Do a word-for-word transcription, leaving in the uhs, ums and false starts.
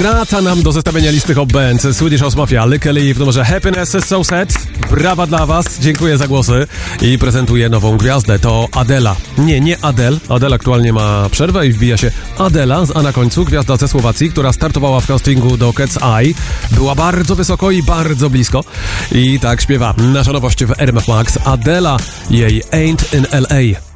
Wraca nam do zestawienia listy Hot Bands Swedish House Mafia, Lykke Li w numerze Happiness is So Sad. Brawa dla was, dziękuję za głosy. I prezentuję nową gwiazdę, to Adela. Nie, nie Adele. Adele aktualnie ma przerwę i wbija się Adela z A na końcu, gwiazda ze Słowacji, która startowała w castingu do Cat's Eye. Była bardzo wysoko i bardzo blisko. I tak śpiewa nasza nowość w R M F Max. Adela, jej Ain't in L A.